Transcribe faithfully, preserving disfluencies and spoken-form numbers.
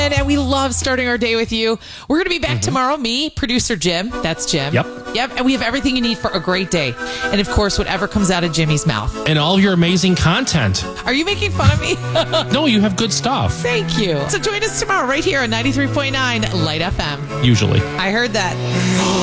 And we love starting our day with you. We're going to be back Mm-hmm. tomorrow. Me, producer Jim. That's Jim. Yep. Yep. And we have everything you need for a great day. And of course, whatever comes out of Jimmy's mouth. And all of your amazing content. Are you making fun of me? No, you have good stuff. Thank you. So join us tomorrow right here on ninety-three point nine Light F M. Usually. I heard that.